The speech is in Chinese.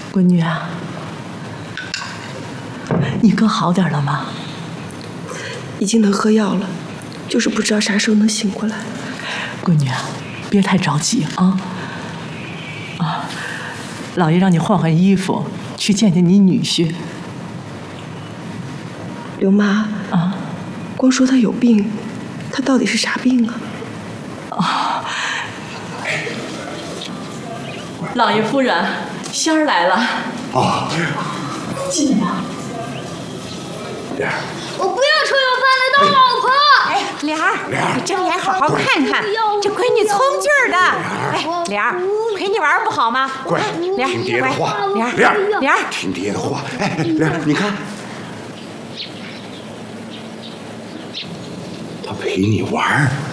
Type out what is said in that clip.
闺女啊，你哥好点了吗？ 已经能喝药了，就是不知道啥时候能醒过来。 闺女啊，别太着急啊！老爷让你换换衣服，去见见你女婿。 刘妈啊， 光说他有病，他到底是啥病啊？ 老爷夫人，仙儿来了。进吧。 我不要臭要饭来当老婆。 哎，莲儿，你睁眼好好看看，这闺女聪劲儿的。哎，莲儿，陪你玩不好吗？ 乖， 莲儿， 听爹的话。 莲儿，莲儿， 听爹的话。哎，莲儿，你看，他陪你玩。